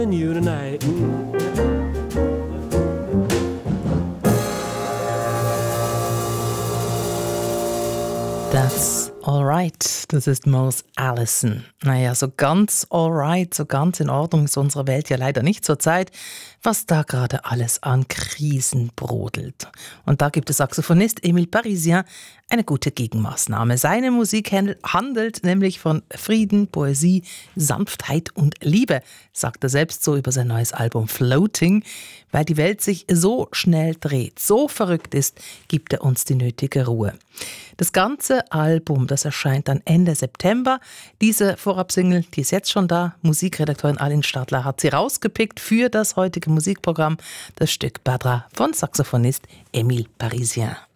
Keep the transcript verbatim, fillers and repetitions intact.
you tonight. That's alright, das ist Mose Allison. Naja, so ganz alright, so ganz in Ordnung ist unsere Welt ja leider nicht zur Zeit, was da gerade alles an Krisen brodelt. Und da gibt der Saxophonist Emile Parisien eine gute Gegenmaßnahme. Seine Musik handelt nämlich von Frieden, Poesie, Sanftheit und Liebe, sagt er selbst so über sein neues Album Floating. Weil die Welt sich so schnell dreht, so verrückt ist, gibt er uns die nötige Ruhe. Das ganze Album, das erscheint dann Ende September. Diese Vorabsingle, die ist jetzt schon da. Musikredakteurin Aline Stadler hat sie rausgepickt für das heutige Musikprogramm. Das Stück Badra von Saxophonist Emile Parisien.